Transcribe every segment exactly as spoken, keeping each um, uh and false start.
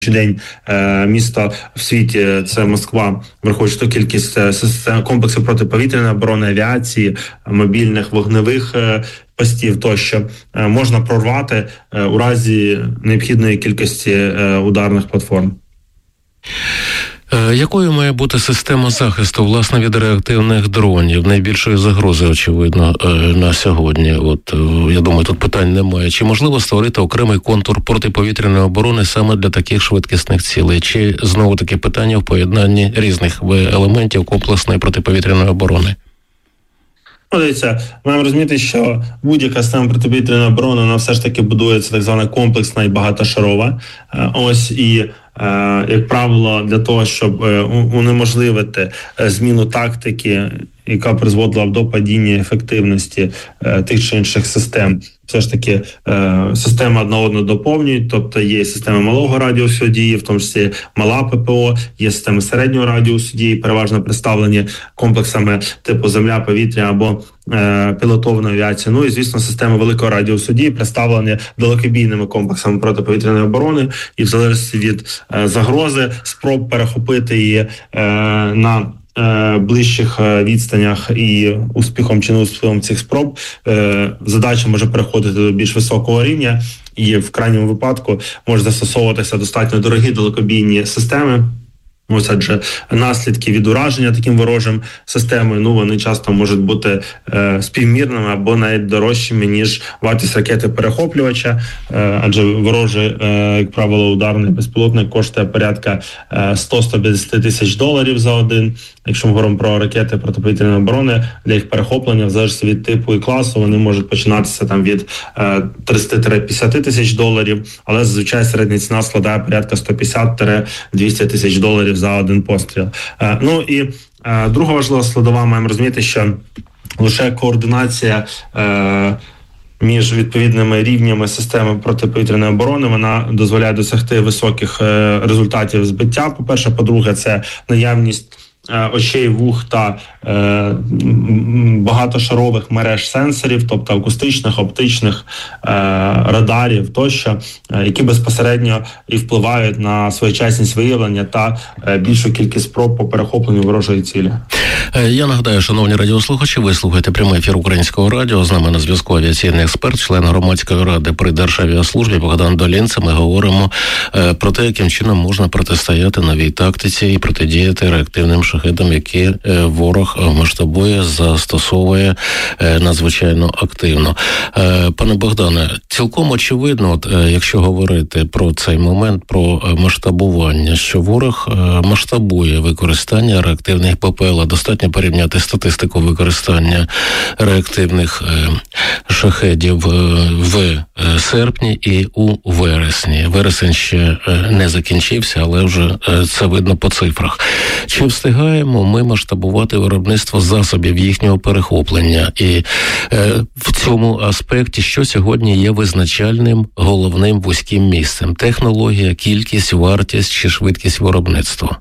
день е, місто в світі – це Москва, враховуючи ту кількість е, систем, комплексів протиповітряної оборони, авіації, мобільних вогневих е, постів тощо, е, можна прорвати е, у разі необхідної кількості е, ударних платформ. Якою має бути система захисту, власне, від реактивних дронів? Найбільшої загрози, очевидно, на сьогодні. От, я думаю, тут питань немає. Чи можливо створити окремий контур протиповітряної оборони саме для таких швидкісних цілей? Чи, знову-таки, питання в поєднанні різних елементів комплексної протиповітряної оборони? Дивіться, маємо розуміти, що будь-яка система протиповітряної оборони, вона все ж таки будується так звана комплексна і багатошарова. Ось, і, як правило, для того, щоб унеможливити зміну тактики, яка призводила до падіння ефективності тих чи інших систем, все ж таки система одна одну доповнюють, тобто є системи малого радіусу дії, в тому числі мала ППО, є системи середнього радіусу дії, переважно представлені комплексами типу земля, повітря або е, пілотованої авіації. Ну і, звісно, системи великого радіусу дії представлені далекобійними комплексами протиповітряної оборони, і в залежності від е, загрози спроб перехопити її е, на ближчих відстанях і успіхом чи не успіхом цих спроб задача може переходити до більш високого рівня, і в крайньому випадку може застосовуватися достатньо дорогі далекобійні системи. Ось, адже наслідки від ураження таким ворожим системою, ну, вони часто можуть бути е, співмірними або навіть дорожчими, ніж вартість ракети-перехоплювача, е, адже ворожий, е, як правило, ударний безпілотник коштує порядка е, сто до ста п'ятдесят тисяч доларів за один. Якщо ми говоримо про ракети протиповітряної оборони, для їх перехоплення, в залежності від типу і класу, вони можуть починатися там від е, тридцять до п'ятдесят тисяч доларів, але зазвичай середня ціна складає порядка сто п'ятдесят до двохсот тисяч доларів за один постріл. Е, ну і е, друга важлива складова, маємо розуміти, що лише координація е, між відповідними рівнями системи протиповітряної оборони, вона дозволяє досягти високих е, результатів збиття. По-перше, по-друге, це наявність очей, вух та е, багатошарових мереж сенсорів, тобто акустичних, оптичних, е, радарів тощо, е, які безпосередньо і впливають на своєчасність виявлення та е, більшу кількість спроб по перехопленню ворожої цілі. Я нагадаю, шановні радіослухачі, ви слухаєте прямий ефір Українського радіо. З нами на зв'язку авіаційний експерт, член громадської ради при Державіаслужбі Богдан Долінце. Ми говоримо е, про те, яким чином можна протистояти новій тактиці і протидіяти реактивним шахедам, які е, ворог масштабує, застосовує е, надзвичайно активно. Е, пане Богдане, цілком очевидно, от, е, якщо говорити про цей момент, про е, масштабування, що ворог е, масштабує використання реактивних ППЛ. Достатньо порівняти статистику використання реактивних е, шахедів е, в е, серпні і у вересні. Вересень ще е, не закінчився, але вже е, це видно по цифрах. Чи встигаємо ми масштабувати виробництво засобів їхнього перехоплення? І е, в цьому аспекті, що сьогодні є визначальним головним вузьким місцем? Технологія, кількість, вартість чи швидкість виробництва?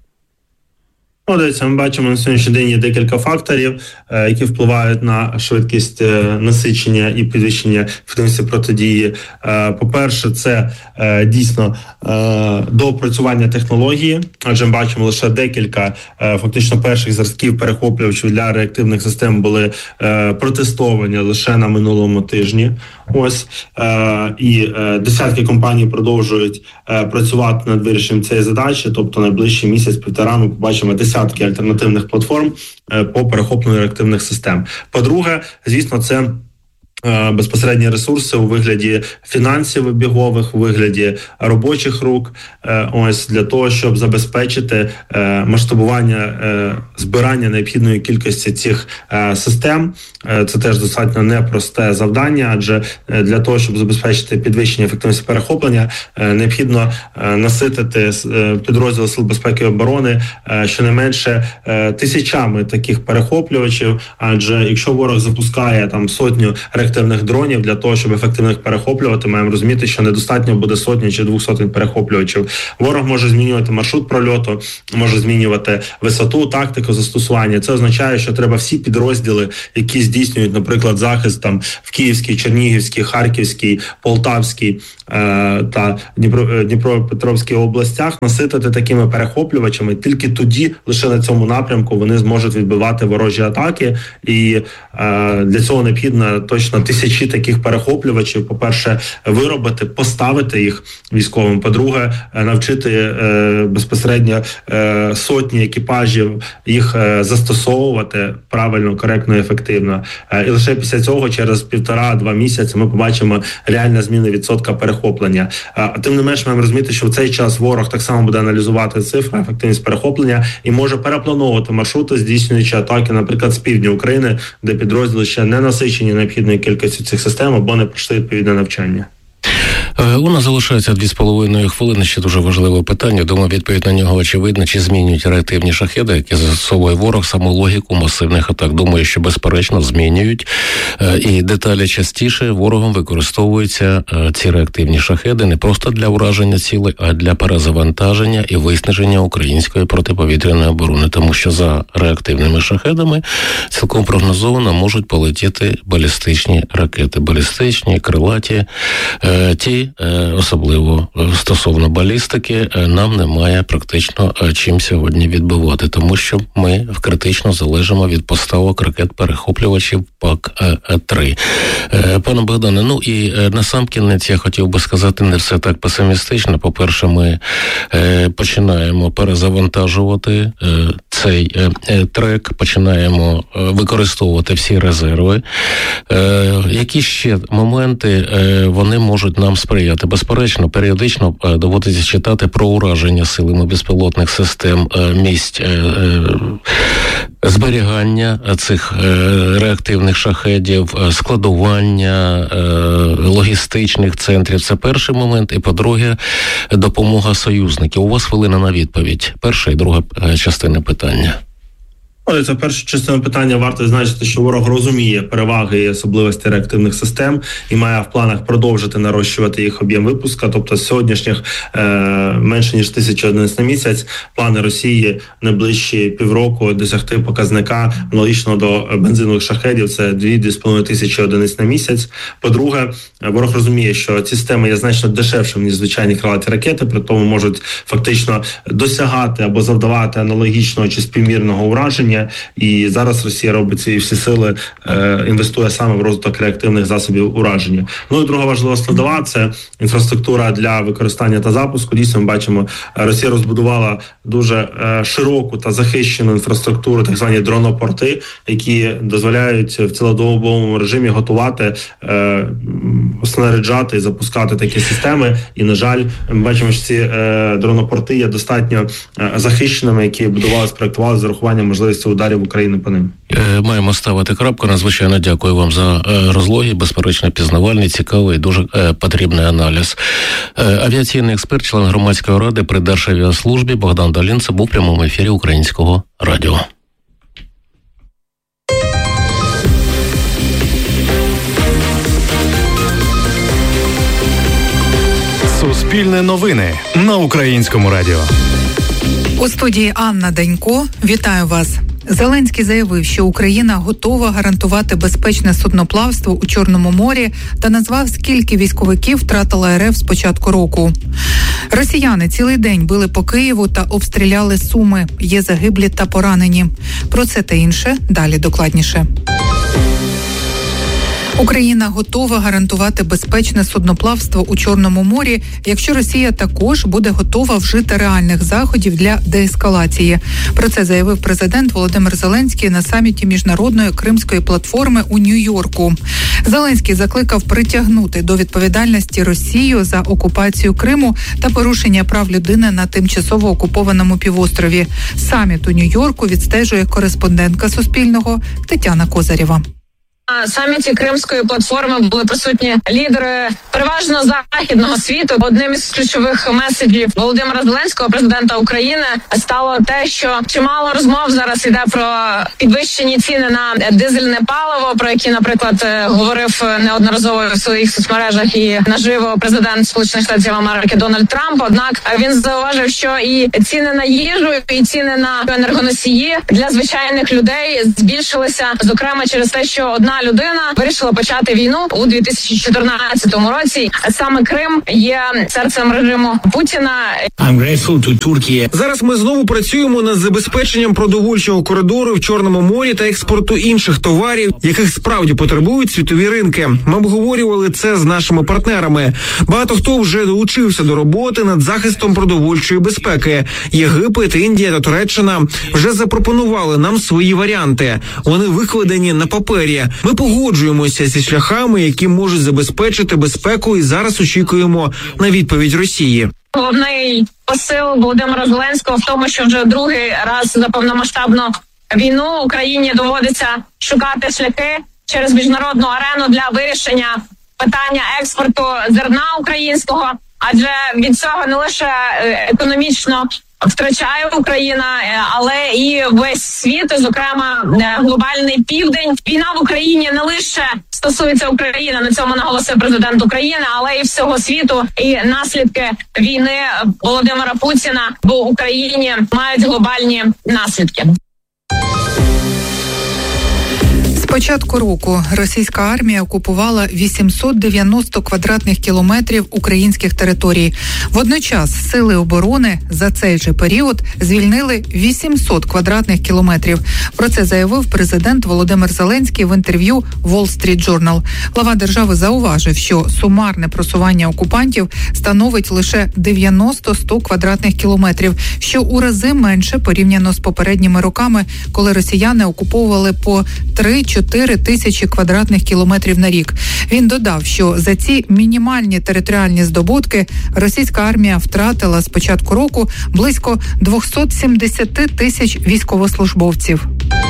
Ну, дивіться, ми бачимо, на сьогоднішній день є декілька факторів, е, які впливають на швидкість е, насичення і підвищення ефективності протидії. Е, по-перше, це е, дійсно е, доопрацювання технології, адже ми бачимо лише декілька е, фактично перших зразків перехоплювачів для реактивних систем були е, протестовані лише на минулому тижні. Ось е, і е, десятки компаній продовжують е, працювати над вирішенням цієї задачі, тобто найближчий місяць-півтора ми побачимо десятки альтернативних платформ е, по перехопленню реактивних систем. По-друге, звісно, це безпосередні ресурси у вигляді фінансів обігових, у вигляді робочих рук, ось для того, щоб забезпечити масштабування збирання необхідної кількості цих систем. Це теж достатньо непросте завдання, адже для того, щоб забезпечити підвищення ефективності перехоплення, необхідно наситити підрозділи Сил безпеки і оборони щонайменше тисячами таких перехоплювачів, адже якщо ворог запускає там сотню реактивних реактивних дронів для того, щоб ефективно їх перехоплювати. Маємо розуміти, що недостатньо буде сотні чи двох сотень перехоплювачів. Ворог може змінювати маршрут прольоту, може змінювати висоту, тактику застосування. Це означає, що треба всі підрозділи, які здійснюють, наприклад, захист там в Київській, Чернігівській, Харківській, Полтавській е- та Дніпро- Дніпропетровській областях наситити такими перехоплювачами. Тільки тоді, лише на цьому напрямку, вони зможуть відбивати ворожі атаки. І е- для цього необхідно точно тисячі таких перехоплювачів. По-перше, виробити, поставити їх військовим. По-друге, навчити е- безпосередньо е- сотні екіпажів їх е- застосовувати правильно, коректно, ефективно. Е- і лише після цього, через півтора-два місяці, ми побачимо реальна зміна відсотка перехоплення. Е- тим не менш, маємо розуміти, що в цей час ворог так само буде аналізувати цифри, ефективність перехоплення і може переплановувати маршрути, здійснюючи атаки, наприклад, з півдня України, де підрозділи ще не насичені необхідною кількістю цих систем або не пройшли відповідне навчання. У нас залишається дві з половиною хвилини. Ще дуже важливе питання. Думаю, відповідь на нього очевидно. Чи змінюють реактивні шахеди, які застосовує ворог, саму логіку масивних атак? Думаю, що безперечно змінюють. І деталі частіше ворогом використовуються ці реактивні шахеди не просто для ураження цілей, а для перезавантаження і виснаження української протиповітряної оборони. Тому що за реактивними шахедами цілком прогнозовано можуть полетіти балістичні ракети. Балістичні, крилаті. Ті, особливо стосовно балістики, нам немає практично чим сьогодні відбивати, тому що ми критично залежимо від поставок ракет-перехоплювачів ПАК-три. Пане Богдане, ну і насамкінець я хотів би сказати, не все так песимістично. По-перше, ми починаємо перезавантажувати цей трек, починаємо використовувати всі резерви. Які ще моменти вони можуть нам сприяти? Безперечно, періодично доводиться читати про ураження силами безпілотних систем місць зберігання цих реактивних шахедів, складування логістичних центрів. Це перший момент. І, по-друге, допомога союзників. У вас хвилина на відповідь. Перша і друга частина питання. Це перша частина питання. Варто відзначити, що ворог розуміє переваги і особливості реактивних систем і має в планах продовжити нарощувати їх об'єм випуска. Тобто з сьогоднішніх е, менше ніж тисяча одиниць на місяць плани Росії найближчі півроку досягти показника аналогічно до бензинових шахедів. Це дві з половиною тисячі одиниць на місяць. По-друге, ворог розуміє, що ці системи є значно дешевшими, ніж звичайні крилаті ракети, при тому можуть фактично досягати або завдавати аналогічного чи співмірного ураження. І зараз Росія робить ці всі сили, е, інвестує саме в розвиток реактивних засобів ураження. Ну і друга важлива складова – це інфраструктура для використання та запуску. Дійсно, ми бачимо, Росія розбудувала дуже е, широку та захищену інфраструктуру, так звані дронопорти, які дозволяють в цілодобовому режимі готувати, е, снаряджати і запускати такі системи. І, на жаль, ми бачимо, що ці е, дронопорти є достатньо е, захищеними, які будувалися, проєктувалися з урахуванням можливості ударів України по ним. Маємо ставити крапку. Надзвичайно дякую вам за розлоги. Безперечно, пізнавальний, цікавий, дуже потрібний аналіз. Авіаційний експерт, член громадської ради при Державіаслужбі Богдан Долінце був в прямому ефірі Українського радіо. Суспільне новини на Українському радіо. У студії Анна Данько. Вітаю вас. Зеленський заявив, що Україна готова гарантувати безпечне судноплавство у Чорному морі та назвав, скільки військовиків втратила РФ з початку року. Росіяни цілий день били по Києву та обстріляли Суми. Є загиблі та поранені. Про це та інше далі докладніше. Україна готова гарантувати безпечне судноплавство у Чорному морі, якщо Росія також буде готова вжити реальних заходів для деескалації. Про це заявив президент Володимир Зеленський на саміті Міжнародної Кримської платформи у Нью-Йорку. Зеленський закликав притягнути до відповідальності Росію за окупацію Криму та порушення прав людини на тимчасово окупованому півострові. Саміт у Нью-Йорку відстежує кореспондентка Суспільного Тетяна Козарєва. На саміті Кримської платформи були присутні лідери переважно західного світу. Одним із ключових меседжів Володимира Зеленського, президента України, стало те, що чимало розмов зараз йде про підвищені ціни на дизельне паливо, про які, наприклад, говорив неодноразово в своїх соцмережах і наживо президент Сполучених Штатів Америки Дональд Трамп. Однак він зауважив, що і ціни на їжу, і ціни на енергоносії для звичайних людей збільшилися, зокрема через те, що одна людина вирішила почати війну у дві тисячі чотирнадцятому році. Саме Крим є серцем режиму Путіна. Зараз ми знову працюємо над забезпеченням продовольчого коридору в Чорному морі та експорту інших товарів, яких справді потребують світові ринки. Ми обговорювали це з нашими партнерами. Багато хто вже долучився до роботи над захистом продовольчої безпеки. Єгипет, Індія та Туреччина вже запропонували нам свої варіанти. Вони викладені на папері. Ми погоджуємося зі шляхами, які можуть забезпечити безпеку, і зараз очікуємо на відповідь Росії. Головний посил Володимира Зеленського в тому, що вже другий раз за повномасштабну війну Україні доводиться шукати шляхи через міжнародну арену для вирішення питання експорту зерна українського, адже від цього не лише економічно втрачає Україна, але і весь світ, зокрема глобальний південь. Війна в Україні не лише стосується України, на цьому наголосив президент України, але і всього світу. І наслідки війни Володимира Путіна в Україні мають глобальні наслідки. З початку року російська армія окупувала вісімсот дев'яносто квадратних кілометрів українських територій. Водночас сили оборони за цей же період звільнили вісімсот квадратних кілометрів. Про це заявив президент Володимир Зеленський в інтерв'ю Wall Street Journal. Глава держави зауважив, що сумарне просування окупантів становить лише дев'яносто - сто квадратних кілометрів, що у рази менше порівняно з попередніми роками, коли росіяни окуповували по три-чотири тисячі квадратних кілометрів на рік. Він додав, що за ці мінімальні територіальні здобутки російська армія втратила з початку року близько двісті сімдесят тисяч військовослужбовців.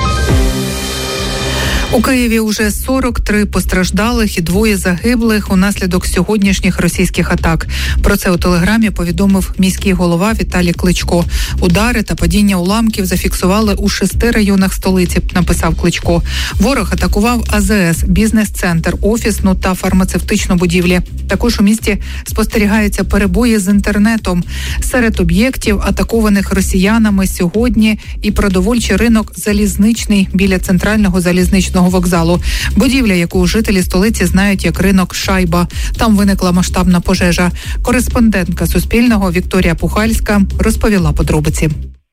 У Києві уже сорок три постраждалих і двоє загиблих унаслідок сьогоднішніх російських атак. Про це у Телеграмі повідомив міський голова Віталій Кличко. Удари та падіння уламків зафіксували у шести районах столиці, написав Кличко. Ворог атакував А З С, бізнес-центр, офісну та фармацевтичну будівлі. Також у місті спостерігаються перебої з інтернетом. Серед об'єктів, атакованих росіянами сьогодні, і продовольчий ринок «Залізничний» біля центрального залізничного вокзалу. Будівля, яку жителі столиці знають як ринок Шайба. Там виникла масштабна пожежа. Кореспондентка Суспільного Вікторія Пухальська розповіла подробиці.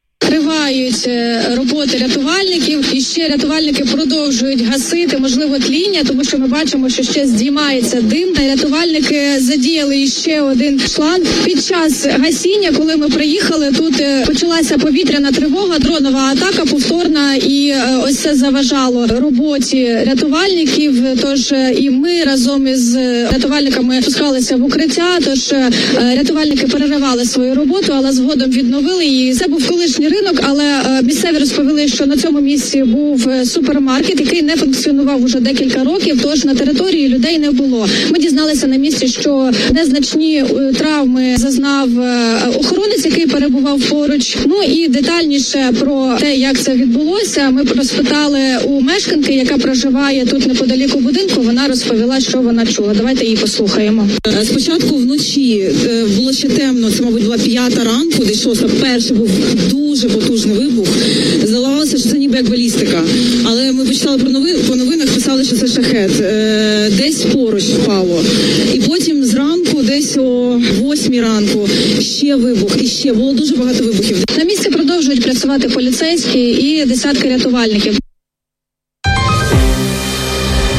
Тривають роботи рятувальників, і ще рятувальники продовжують гасити, можливо, тління, тому що ми бачимо, що ще здіймається дим. Рятувальники задіяли ще один шланг. Під час гасіння, коли ми приїхали, тут почалася повітряна тривога, дронова атака повторна, і ось це заважало роботі рятувальників. Тож і ми разом із рятувальниками спускалися в укриття, тож рятувальники переривали свою роботу, але згодом відновили її. Це був колишній ринок, але місцеві розповіли, що на цьому місці був супермаркет, який не функціонував уже декілька років, тож на території людей не було. Ми дізналися на місці, що незначні травми зазнав охоронець, який перебував поруч. Ну і детальніше про те, як це відбулося, ми розпитали у мешканки, яка проживає тут неподалік у будинку. Вона розповіла, що вона чула. Давайте її послухаємо. Спочатку вночі було ще темно, це, мабуть, була п'ята ранку, десь шоста. Перший був дуже потужний вибух. Здавалося, що це ніби як балістика. Але ми почитали про новин, по новинах, писали, що це шахет. Е, десь поруч впало. І потім зранку, десь о восьмій ранку, ще вибух. І ще було дуже багато вибухів. На місці продовжують працювати поліцейські і десятки рятувальників.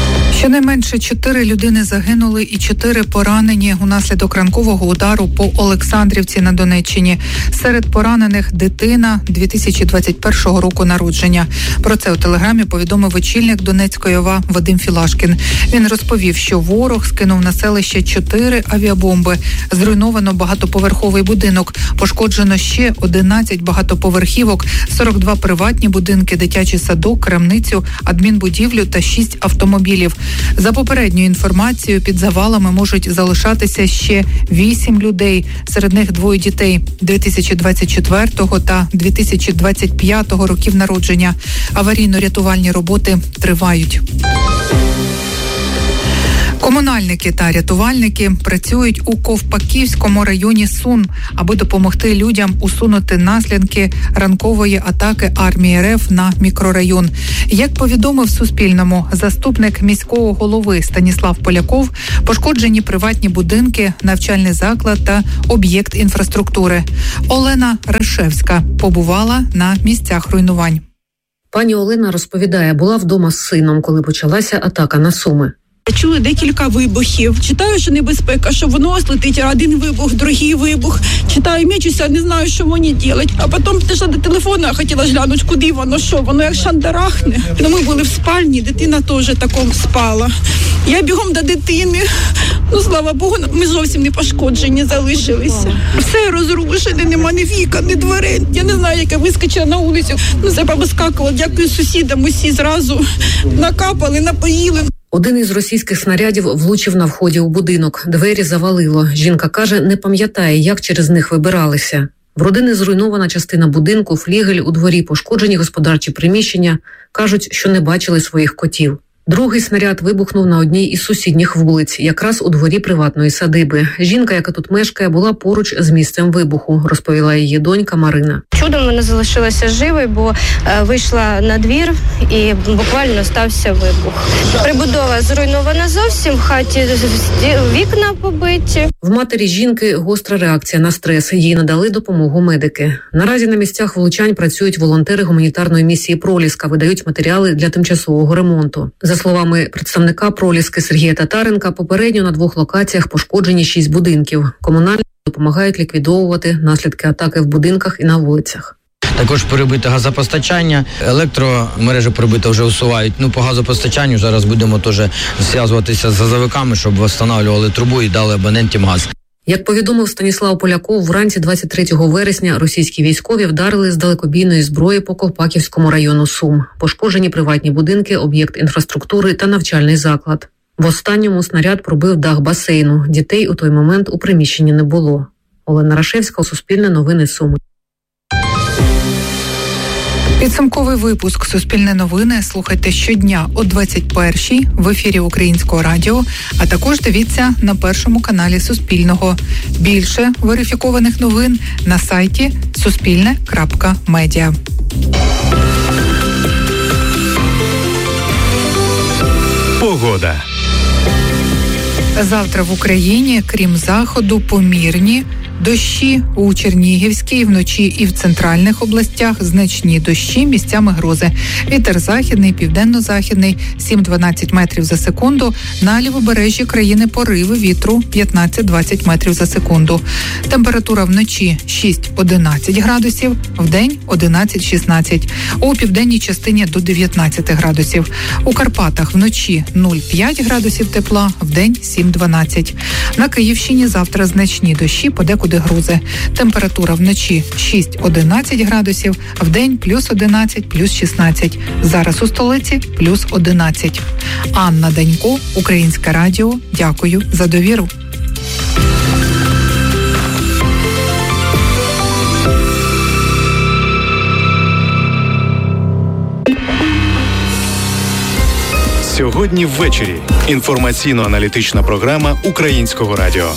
Щонайменше чотири людини загинули і чотири поранені унаслідок ранкового удару по Олександрівці на Донеччині. Серед поранених дитина дві тисячі двадцять першого року народження. Про це у телеграмі повідомив очільник Донецької ОВА Вадим Філашкін. Він розповів, що ворог скинув на селище чотири авіабомби. Зруйновано багатоповерховий будинок. Пошкоджено ще одинадцять багатоповерхівок, сорок два приватні будинки, дитячий садок, крамницю, адмінбудівлю та шість автомобілів. За попередньою інформацією, під завалами можуть залишатися ще вісім людей. Серед них двоє дітей дві тисячі двадцять четвертого та дві тисячі двадцять п'ятого років народження. Аварійно-рятувальні роботи тривають. Комунальники та рятувальники працюють у Ковпаківському районі Сум, аби допомогти людям усунути наслідки ранкової атаки армії РФ на мікрорайон. Як повідомив Суспільному заступник міського голови Станіслав Поляков, пошкоджені приватні будинки, навчальний заклад та об'єкт інфраструктури. Олена Решевська побувала на місцях руйнувань. Пані Олена розповідає, була вдома з сином, коли почалася атака на Суми. Чули декілька вибухів. Читаю, що небезпека, що воно летить, один вибух, другий вибух. Читаю, мечуся, не знаю, що мені робити. А потім пішла до телефону, хотіла глянути, куди воно, що. Воно як шандарахне. Ну, ми були в спальні, дитина теж таком спала. Я бігом до дитини. Ну, слава Богу, ми зовсім не пошкоджені залишилися. Все розрушене, нема ні вікон, ні дверей. Я не знаю, як я вискочила на вулицю. Ну, це повискакувала. Дякую сусідам, усі зразу накапали, напоїли. Один із російських снарядів влучив на вході у будинок. Двері завалило. Жінка каже, не пам'ятає, як через них вибиралися. В родини зруйнована частина будинку, флігель, у дворі пошкоджені господарчі приміщення. Кажуть, що не бачили своїх котів. Другий снаряд вибухнув на одній із сусідніх вулиць, якраз у дворі приватної садиби. Жінка, яка тут мешкає, була поруч з місцем вибуху, розповіла її донька Марина. Чудом вона залишилася живою, бо е, вийшла на двір і буквально стався вибух. Прибудова зруйнована зовсім, в хаті вікна побиті. В матері жінки гостра реакція на стрес. Їй надали допомогу медики. Наразі на місцях влучань працюють волонтери гуманітарної місії «Проліска», видають матеріали для тимчасового ремонту. За словами представника «Проліски» Сергія Татаренка, попередньо на двох локаціях пошкоджені шість будинків. Комунальники допомагають ліквідовувати наслідки атаки в будинках і на вулицях. Також перебите газопостачання, електромережі перебите вже усувають. Ну, по газопостачанню зараз будемо теж зв'язуватися з газовиками, щоб встановлювали трубу і дали абонентам газ. Як повідомив Станіслав Поляков, вранці двадцять третього вересня російські військові вдарили з далекобійної зброї по Ковпаківському району Сум. Пошкоджені приватні будинки, об'єкт інфраструктури та навчальний заклад. В останньому снаряд пробив дах басейну. Дітей у той момент у приміщенні не було. Олена Рашевська, Суспільне новини, Суми. Підсумковий випуск «Суспільне новини» слухайте щодня о двадцять першій в ефірі Українського радіо, а також дивіться на першому каналі Суспільного. Більше верифікованих новин на сайті суспільне крапка медіа. Погода. Завтра в Україні, крім заходу, помірні дощі у Чернігівській, вночі і в центральних областях, значні дощі, місцями грози. Вітер західний, південно-західний сім-дванадцять метрів за секунду. На лівобережжі країни пориви вітру п'ятнадцять-двадцять метрів за секунду. Температура вночі шість-одинадцять градусів, вдень одинадцять-шістнадцять. У південній частині до дев'ятнадцять градусів. У Карпатах вночі нуль-п'ять градусів тепла, вдень сім-дванадцять. На Київщині завтра значні дощі, подекуди грози. Температура вночі шість-одинадцять градусів, вдень плюс одинадцять, плюс шістнадцять. Зараз у столиці плюс одинадцять. Анна Данько, Українське радіо. Дякую за довіру. Сьогодні ввечері. Інформаційно-аналітична програма Українського радіо.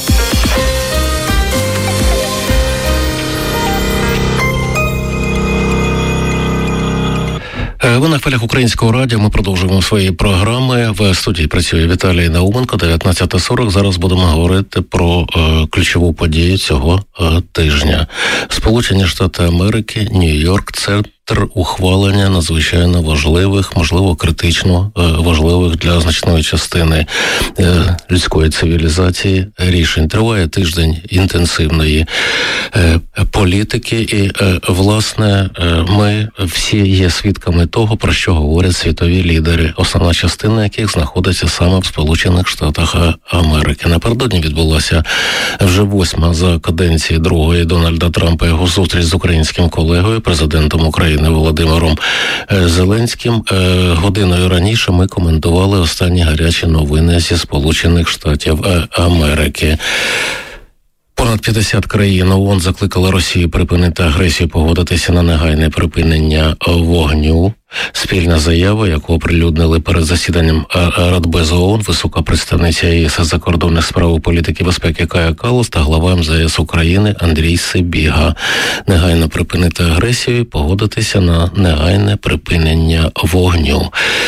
Ви на хвилях Українського радіо. Ми продовжуємо свої програми. В студії працює Віталій Науменко. дев'ятнадцята сорок. Зараз будемо говорити про е, ключову подію цього е, тижня. Сполучені Штати Америки, Нью-Йорк – це ухвалення надзвичайно важливих, можливо, критично важливих для значної частини людської цивілізації рішень. Триває тиждень інтенсивної політики і, власне, ми всі є свідками того, про що говорять світові лідери, основна частина яких знаходиться саме в Сполучених Штатах Америки. Напередодні відбулася вже восьма за каденції другої Дональда Трампа його зустріч з українським колегою, президентом України Володимиром Зеленським. Годиною раніше ми коментували останні гарячі новини зі Сполучених Штатів Америки. Понад п'ятдесят країн ООН закликали Росію припинити агресію, погодитися на негайне припинення вогню. Спільна заява, яку оприлюднили перед засіданням Радбезу ООН висока представниця ЄС з закордонних справ і політики безпеки Кая Каллас та глава ем зе ес України Андрій Сибіга. Негайно припинити агресію і погодитися на негайне припинення вогню.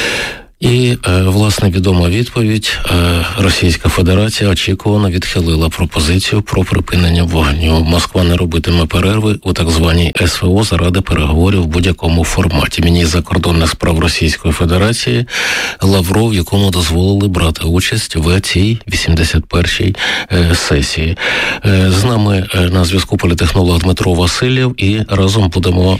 І, власне, відома відповідь. Російська Федерація очікувано відхилила пропозицію про припинення вогню. Москва не робитиме перерви у так званій ес ве о заради переговорів в будь-якому форматі. Міністр закордонних справ Російської Федерації Лавров, якому дозволили брати участь в цій вісімдесят першій сесії. З нами на зв'язку політехнолог Дмитро Васильєв, і разом будемо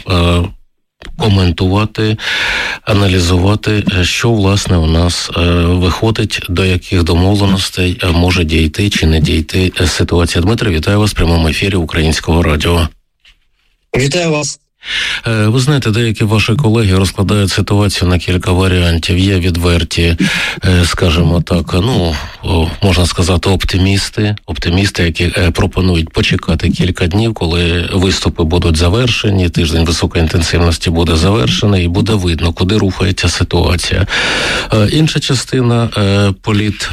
коментувати, аналізувати, що, власне, у нас е, виходить, до яких домовленостей може дійти чи не дійти ситуація. Дмитро, вітаю вас в прямому ефірі Українського радіо. Вітаю вас. Ви знаєте, деякі ваші колеги розкладають ситуацію на кілька варіантів. Є відверті, скажімо так, ну, можна сказати, оптимісти, оптимісти, які пропонують почекати кілька днів, коли виступи будуть завершені, тиждень високої інтенсивності буде завершений, і буде видно, куди рухається ситуація. Інша частина політ...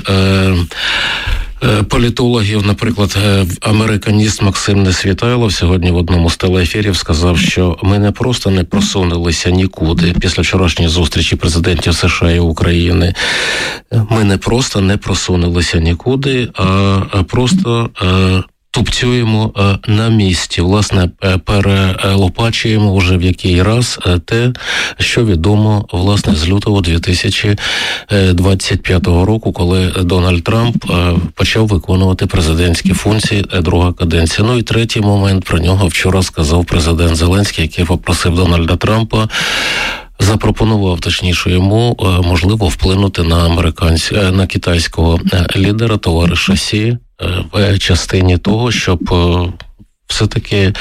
політологів, наприклад, американіст Максим Несвітайлов сьогодні в одному з телеефірів сказав, що ми не просто не просунулися нікуди після вчорашньої зустрічі президентів США і України. Ми не просто не просунулися нікуди, а просто тупцюємо на місці, власне, перелопачуємо вже в який раз те, що відомо, власне, з лютого дві тисячі двадцять п'ятого року, коли Дональд Трамп почав виконувати президентські функції, друга каденція. Ну і третій момент, про нього вчора сказав президент Зеленський, який попросив Дональда Трампа, запропонував, точніше, йому, можливо, вплинути на американсь... на китайського лідера, товариша Сі, в частині того, щоб все-таки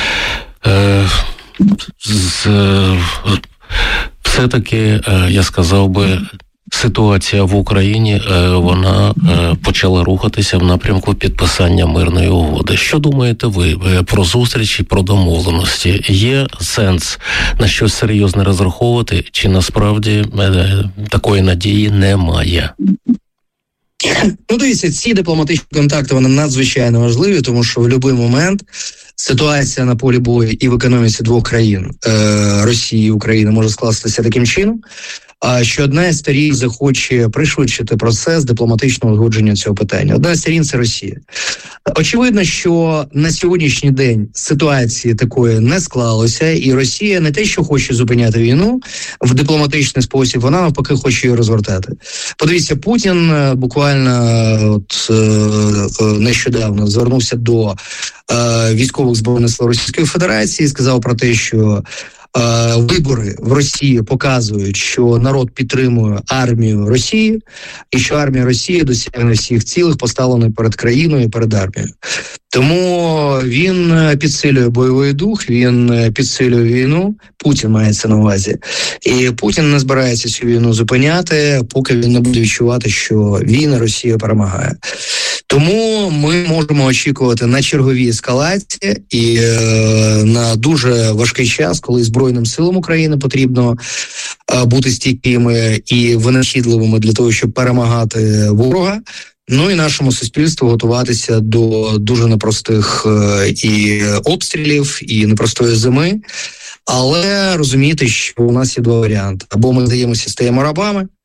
з... все-таки, я сказав би, ситуація в Україні, вона почала рухатися в напрямку підписання мирної угоди. Що думаєте ви про зустрічі, про домовленості? Є сенс на щось серйозне розраховувати, чи насправді такої надії немає? Ну, дивіться, ці дипломатичні контакти, вони надзвичайно важливі, тому що в будь-який момент ситуація на полі бою і в економіці двох країн, Росії і України, може скластися таким чином, що одна з сторін захоче пришвидшити процес дипломатичного узгодження цього питання. Одна з сторін – це Росія. Очевидно, що на сьогоднішній день ситуації такої не склалося, і Росія не те, що хоче зупиняти війну в дипломатичний спосіб, вона навпаки хоче її розгортати. Подивіться, Путін буквально от, нещодавно звернувся до військових збройних сил Російської Федерації і сказав про те, що вибори в Росії показують, що народ підтримує армію Росії і що армія Росії досягне всіх цілих, поставлених перед країною і перед армією. Тому він підсилює бойовий дух, він підсилює війну, Путін має це на увазі. І Путін не збирається цю війну зупиняти, поки він не буде відчувати, що війна Росія перемагає. Тому ми можемо очікувати на чергові ескалації і е, на дуже важкий час, коли Збройним силам України потрібно е, бути стійкими і винахідливими для того, щоб перемагати ворога. Ну і нашому суспільству готуватися до дуже непростих е, і обстрілів, і непростої зими. Але розуміти, що у нас є два варіанти. Або ми здаємося, стаємо рабами,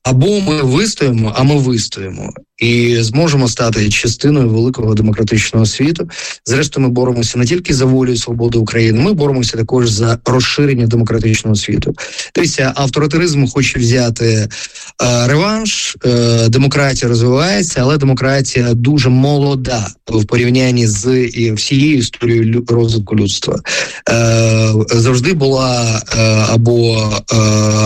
Або ми вистоїмо, а ми вистоїмо. І зможемо стати частиною великого демократичного світу. Зрештою, ми боремося не тільки за волю і свободу України, ми боремося також за розширення демократичного світу. Тобто авторитаризм хоче взяти е, реванш, е, демократія розвивається, але демократія дуже молода в порівнянні з і всією історією розвитку людства. Е, завжди була е, або е,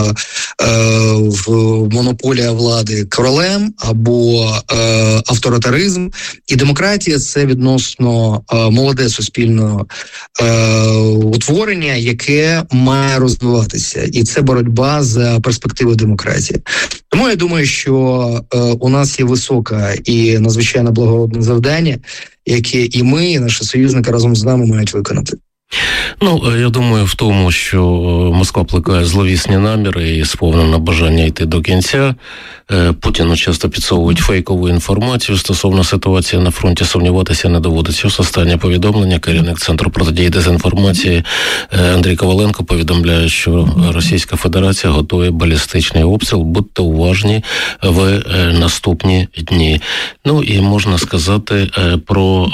е, в монополія влади королем, або е, авторитаризм. І демократія – це відносно е, молоде суспільне е, утворення, яке має розвиватися. І це боротьба за перспективи демократії. Тому я думаю, що е, у нас є високе і надзвичайно благородне завдання, яке і ми, і наші союзники разом з нами мають виконати. Ну, я думаю, в тому, що Москва плекає зловісні наміри і сповнена бажання йти до кінця. Путіну часто підсовують фейкову інформацію стосовно ситуації на фронті. Сумніватися не доводиться. Ось останнє повідомлення. Керівник Центру протидії дезінформації Андрій Коваленко повідомляє, що Російська Федерація готує балістичний обстріл. Будьте уважні в наступні дні. Ну, і можна сказати про...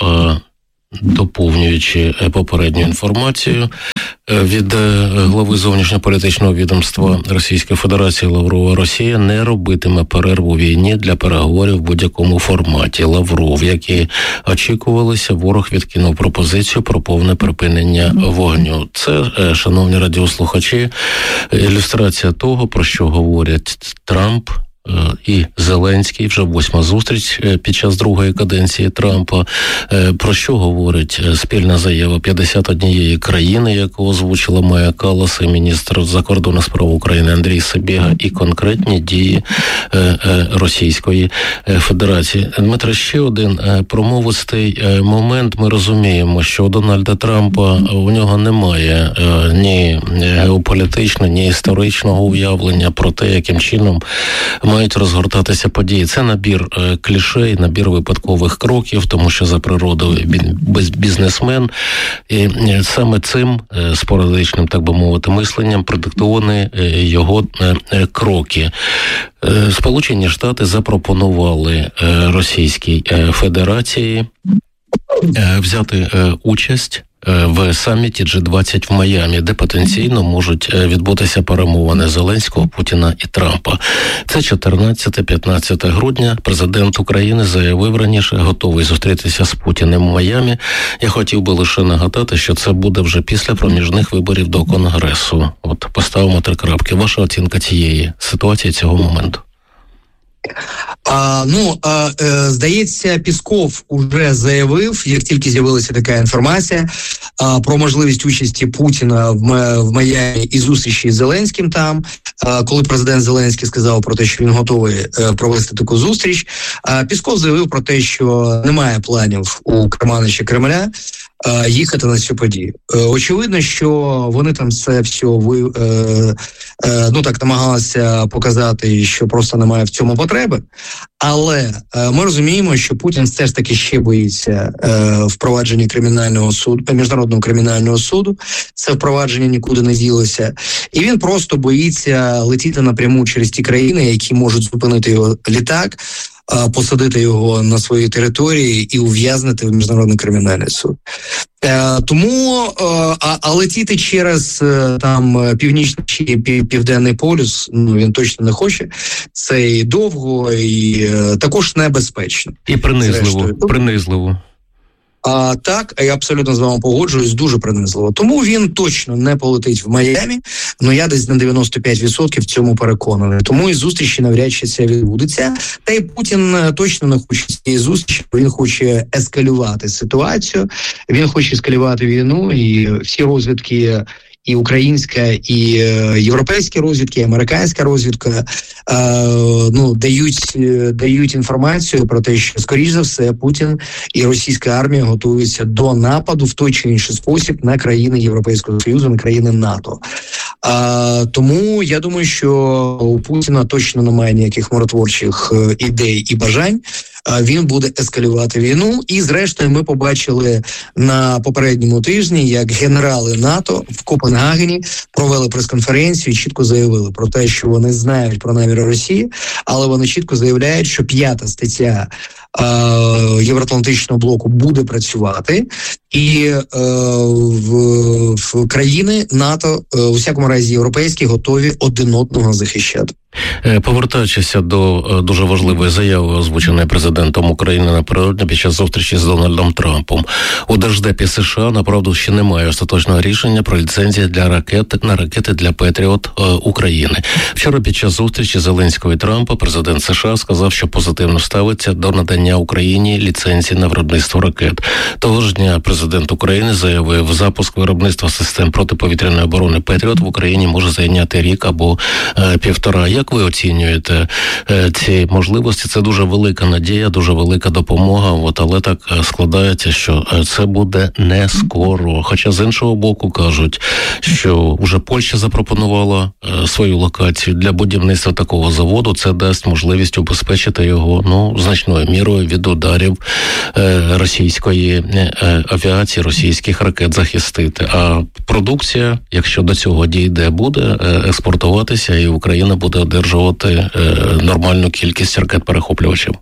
доповнюючи попередню інформацію від глави зовнішньополітичного відомства Російської Федерації Лаврова, Росія не робитиме перерву війні для переговорів в будь-якому форматі. Лавров, які очікувалися, ворог відкинув пропозицію про повне припинення вогню. Це, шановні радіослухачі, ілюстрація того, про що говорять Трамп і Зеленський, вже восьма зустріч під час другої каденції Трампа. Про що говорить спільна заява п'ятдесят однієї країни, яку озвучила Майя Каллас і міністр закордонних справ України Андрій Сибіга, і конкретні дії Російської Федерації. Дмитро, ще один промовистий момент. Ми розуміємо, що у Дональда Трампа у нього немає ні геополітичного, ні історичного уявлення про те, яким чином мають розгортатися події. Це набір е, клішей, набір випадкових кроків, тому що за природою бізнесмен. І е, саме цим е, спорадичним, так би мовити, мисленням продиктовані е, його е, е, кроки. Е, Сполучені Штати запропонували е, Російській е, Федерації е, взяти е, участь в саміті джі двадцять в Майамі, де потенційно можуть відбутися перемовини Зеленського, Путіна і Трампа. Це чотирнадцяте-п'ятнадцяте грудня. Президент України заявив раніше, готовий зустрітися з Путіним в Майамі. Я хотів би лише нагадати, що це буде вже після проміжних виборів до Конгресу. От поставимо три крапки. Ваша оцінка цієї ситуації, цього моменту? А, ну, а, е, здається, Пісков уже заявив, як тільки з'явилася така інформація, а, про можливість участі Путіна в, в Майамі і зустрічі з Зеленським там, а, коли президент Зеленський сказав про те, що він готовий е, провести таку зустріч. А Пісков заявив про те, що немає планів у керманича Кремля е, їхати на цю подію. Е, очевидно, що вони там це все ви, е, е, ну так намагалися показати, що просто немає в цьому потреби. Але е, ми розуміємо, що Путін все ж таки ще боїться е, впровадження кримінального суду, міжнародного кримінального суду. Це впровадження нікуди не ділося. І він просто боїться летіти напряму через ті країни, які можуть зупинити його літак, е, посадити його на своїй території і ув'язнити в міжнародний кримінальний суд. Е, тому, е, а, а летіти через е, там північний чи пів, південний полюс, ну він точно не хоче. Це і довго, і е, також небезпечно. І принизливо. принизливо. А так, я абсолютно з вами погоджуюсь, дуже принизливо. Тому він точно не полетить в Майамі, але я десь на дев'яносто п'ять відсотків в цьому переконаний. Тому і зустрічі навряд чи це відбудеться. Та й Путін точно не хоче цієї зустрічі, він хоче ескалювати ситуацію, він хоче ескалювати війну, і всі розвідки, і українська, і європейські розвідки, і американська розвідка е, ну, дають, дають інформацію про те, що, скоріш за все, Путін і російська армія готуються до нападу в той чи інший спосіб на країни Європейського Союзу, на країни НАТО. А, тому я думаю, що у Путіна точно немає ніяких миротворчих ідей і бажань він буде ескалювати війну. І зрештою ми побачили на попередньому тижні, як генерали НАТО в Копенгагені провели прес-конференцію і чітко заявили про те, що вони знають про наміри Росії, але вони чітко заявляють, що п'ята стаття Євроатлантичного блоку буде працювати, і е, в, в країни НАТО, е, у всякому разі європейські, готові один одного захищати. Повертаючися до дуже важливої заяви, озвученої президентом України напередодні під час зустрічі з Дональдом Трампом. У Держдепі США, направду, ще немає остаточного рішення про ліцензії для ракет на ракети для Петріот е, України. Вчора під час зустрічі Зеленського і Трампа президент США сказав, що позитивно ставиться до надання Україні ліцензії на виробництво ракет. Того ж дня президент України заявив, запуск виробництва систем протиповітряної оборони Петріот в Україні може зайняти рік або е, півтора. Як ви оцінюєте е, ці можливості? Це дуже велика надія, дуже велика допомога, от, але так складається, що це буде не скоро. Хоча з іншого боку кажуть, що вже Польща запропонувала е, свою локацію для будівництва такого заводу. Це дасть можливість убезпечити його, ну, значною мірою від ударів е, російської е, авіації, російських ракет захистити. А продукція, якщо до цього дійде, буде е, експортуватися, і Україна буде одержувати е, нормальну кількість ракет-перехоплювачів.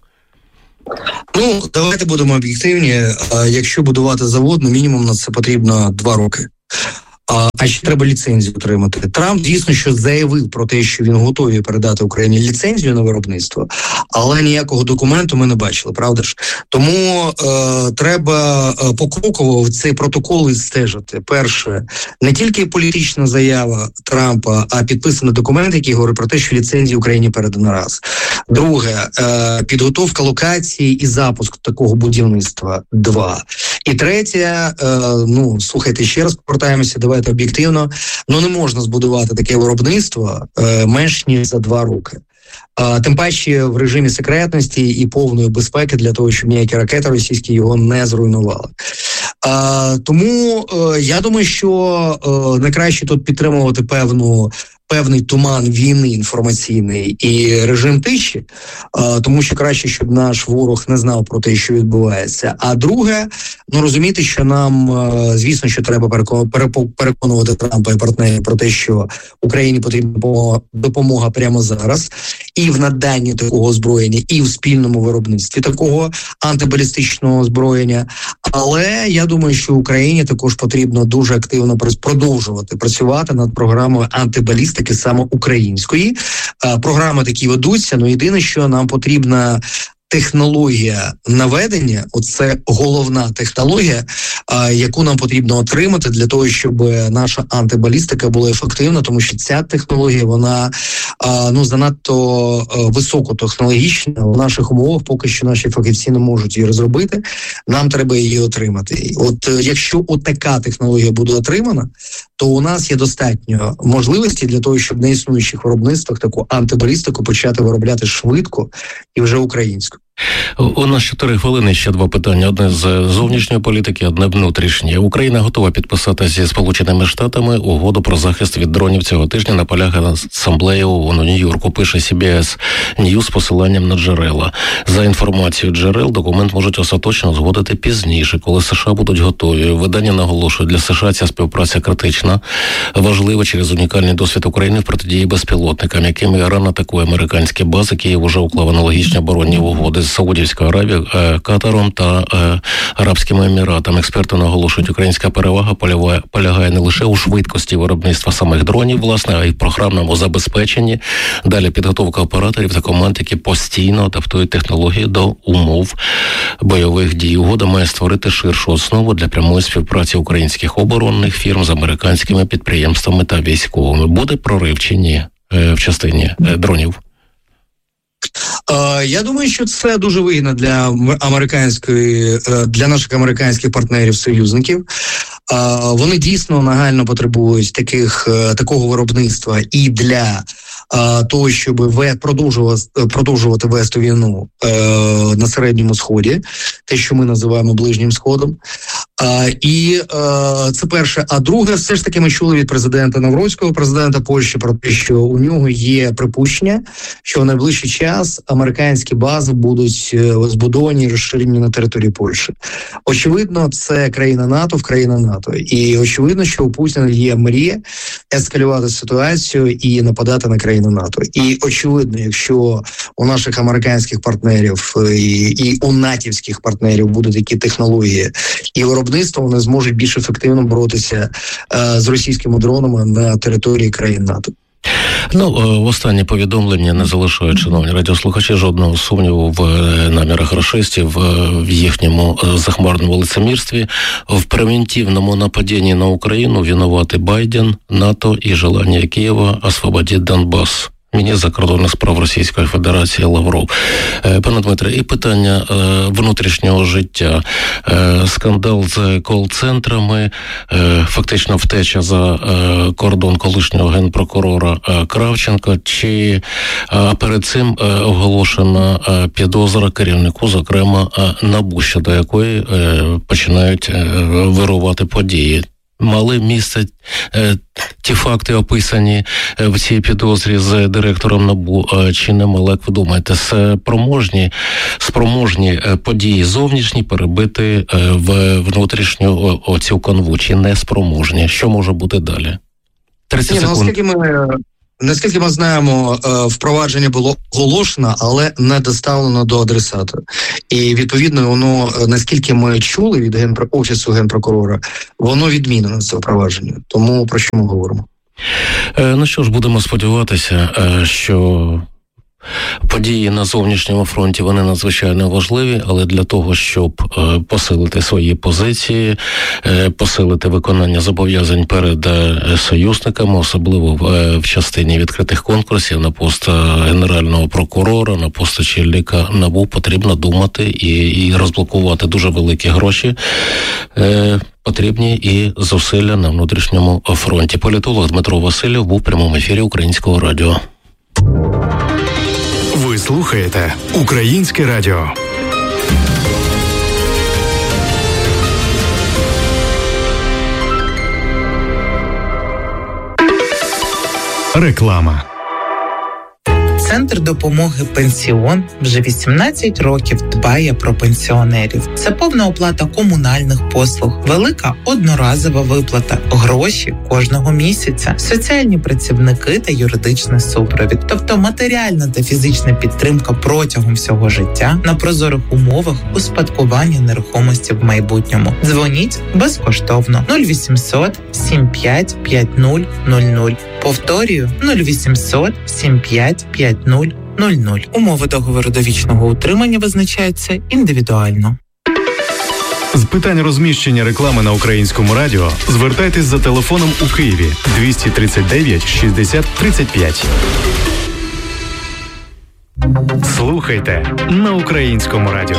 Ну, давайте будемо об'єктивні. Якщо будувати завод, ну, мінімум на це потрібно два роки. А ще треба ліцензію отримати. Трамп, звісно, що заявив про те, що він готовий передати Україні ліцензію на виробництво, але ніякого документу ми не бачили, правда ж? Тому е, треба покроково в цей протокол відстежити. Перше, не тільки політична заява Трампа, а підписаний документ, який говорить про те, що ліцензію Україні передано раз. Друге, е, підготовка локації і запуск такого будівництва. Два. І третє, е, ну, слухайте, ще раз повертаємося, давайте об'єктивно, ну не можна збудувати таке виробництво е, менш ніж за два роки. А, тим паче в режимі секретності і повної безпеки для того, щоб ніякі ракети російські його не зруйнували. А, тому е, я думаю, що е, найкраще тут підтримувати певну певний туман війни інформаційний і режим тиші, тому що краще, щоб наш ворог не знав про те, що відбувається. А друге, ну розуміти, що нам, звісно, що треба переконувати Трампа і партнерів про те, що Україні потрібна допомога прямо зараз, і в наданні такого озброєння, і в спільному виробництві такого антибалістичного озброєння. Але я думаю, що Україні також потрібно дуже активно продовжувати працювати над програмою антибалістики саме української. Програми такі ведуться, але єдине, що нам потрібна технологія наведення, оце головна технологія, а, яку нам потрібно отримати для того, щоб наша антибалістика була ефективна, тому що ця технологія, вона а, ну занадто а, високотехнологічна. В наших умовах поки що наші фахівці не можуть її розробити. Нам треба її отримати. От якщо от така технологія буде отримана, то у нас є достатньо можливості для того, щоб на існуючих виробництвах таку антибалістику почати виробляти швидко і вже українську. У нас чотири хвилини, ще два питання. Одне з зовнішньої політики, одне внутрішнє. Україна готова підписати зі Сполученими Штатами угоду про захист від дронів цього тижня на полях асамблеї ООН у Нью-Йорку, пише Сі Бі Ес Ньюс з посиланням на джерела. За інформацією джерел, документ можуть остаточно узгодити пізніше, коли США будуть готові. Видання наголошує, для США ця співпраця критична, важлива через унікальний досвід України в протидії безпілотникам, якими Іран атакує американські бази. Київ уже уклав аналогічні оборонні угоди з Саудівською Аравією, Катаром та е, Арабськими Еміратами. Експерти наголошують, українська перевага полягає, полягає не лише у швидкості виробництва самих дронів, власне, а й в програмному забезпеченні. Далі підготовка операторів та команд, які постійно адаптують технології до умов бойових дій. Угода має створити ширшу основу для прямої співпраці українських оборонних фірм з американськими підприємствами та військовими. Буде прорив чи ні е, в частині е, дронів? Я думаю, що це дуже вигідно для американської, для наших американських партнерів-союзників. Вони дійсно нагально потребують таких, такого виробництва і для того, щоб продовжувати, продовжувати вести війну на Середньому Сході, те, що ми називаємо Ближнім Сходом. А, і а, це перше. А друге, все ж таки ми чули від президента Навроцького, президента Польщі, про те, що у нього є припущення, що в найближчий час американські бази будуть збудовані і розширені на території Польщі. Очевидно, це країна НАТО в країна НАТО. І очевидно, що у Путіна є мрія ескалювати ситуацію і нападати на країну НАТО. І очевидно, якщо у наших американських партнерів і, і у натівських партнерів будуть такі технології і виробництво, вони зможуть більш ефективно боротися е, з російськими дронами на території країн НАТО. Ну, в останні повідомлення не залишають, шановні радіослухачі, жодного сумніву в намірах рашистів, в їхньому захмарному лицемірстві. В превентивному нападінні на Україну винувати Байден, НАТО і желання Києва освободити Донбас. Міністр закордонних справ Російської Федерації Лавров. Пане Дмитре, і питання е, внутрішнього життя. Е, скандал з кол-центрами, е, фактично втеча за е, кордон колишнього генпрокурора е, Кравченка, чи е, перед цим е, оголошена е, підозра керівнику, зокрема е, НАБУ, щодо якої е, починають е, вирувати події. Мали місце е, ті факти, описані е, в цій підозрі з директором НАБУ, е, чи не мали, як ви думаєте, спроможні, спроможні е, події зовнішні перебити е, в внутрішню оцю канву, чи не спроможні? Що може бути далі? тридцять секунд. Наскільки ми, наскільки ми знаємо, впровадження було оголошено, але не доставлено до адресата. І, відповідно, воно, наскільки ми чули від генпро... Офісу Генпрокурора, воно відмінено, це впровадження. Тому про що ми говоримо? Е, ну що ж, будемо сподіватися, е, що події на зовнішньому фронті, вони надзвичайно важливі, але для того, щоб е, посилити свої позиції, е, посилити виконання зобов'язань перед е, союзниками, особливо в, е, в частині відкритих конкурсів на пост генерального прокурора, на пост очільника НАБУ, потрібно думати і, і розблокувати дуже великі гроші. Е, Потрібні і зусилля на внутрішньому фронті. Політолог Дмитро Васильєв був в прямому ефірі Українського радіо. Ви слухаєте Українське радіо. Реклама. Центр допомоги «Пенсіон» вже вісімнадцять років дбає про пенсіонерів. Це повна оплата комунальних послуг, велика одноразова виплата, гроші кожного місяця, соціальні працівники та юридичний супровід. Тобто матеріальна та фізична підтримка протягом всього життя на прозорих умовах успадкування нерухомості в майбутньому. Дзвоніть безкоштовно нуль вісімсот сім п'ять п'ять нуль нуль нуль. Повторюю, нуль вісімсот сім п'ять п'ять нуль нуль нуль. Умови договору довічного утримання визначаються індивідуально. З питань розміщення реклами на Українському радіо звертайтесь за телефоном у Києві двісті тридцять дев'ять шістдесят тридцять п'ять. Слухайте на Українському радіо.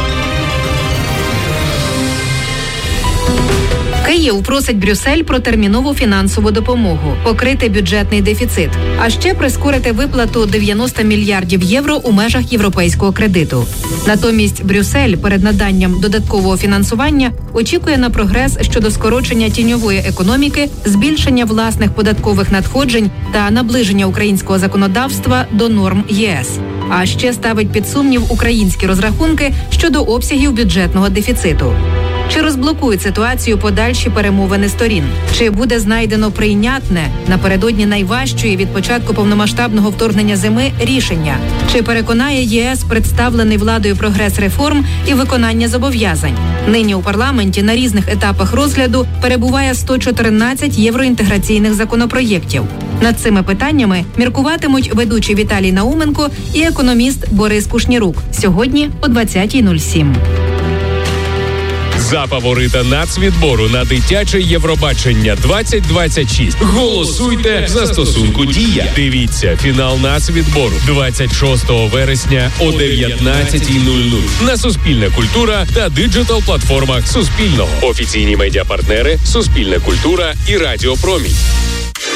Київ просить Брюссель про термінову фінансову допомогу, покрити бюджетний дефіцит, а ще прискорити виплату дев'яносто мільярдів євро у межах європейського кредиту. Натомість Брюссель перед наданням додаткового фінансування очікує на прогрес щодо скорочення тіньової економіки, збільшення власних податкових надходжень та наближення українського законодавства до норм ЄС. А ще ставить під сумнів українські розрахунки щодо обсягів бюджетного дефіциту. Чи розблокують ситуацію подальші перемовини сторін? Чи буде знайдено прийнятне напередодні найважчої від початку повномасштабного вторгнення зими рішення? Чи переконає ЄС представлений владою прогрес реформ і виконання зобов'язань? Нині у парламенті на різних етапах розгляду перебуває сто чотирнадцять євроінтеграційних законопроєктів. Над цими питаннями міркуватимуть ведучий Віталій Науменко і економіст Борис Кушнірук. Сьогодні о двадцятій нуль сім. За фаворита нацвідбору на дитяче Євробачення двадцять двадцять шість. Голосуйте в застосунку «Дія». Дивіться фінал нацвідбору двадцять шостого вересня о дев'ятнадцятій нуль нуль на Суспільна культура та диджитал-платформах Суспільного. Офіційні медіапартнери Суспільна культура і Радіо Промінь.